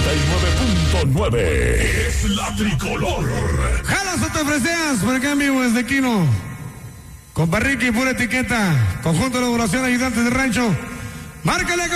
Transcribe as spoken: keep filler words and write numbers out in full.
noventa y nueve punto nueve. Es la tricolor. Jalas o te ofreceas por acá en vivo desde Quino. Con Barriqui, pura etiqueta. Conjunto de elaboración ayudantes de rancho. Márcale.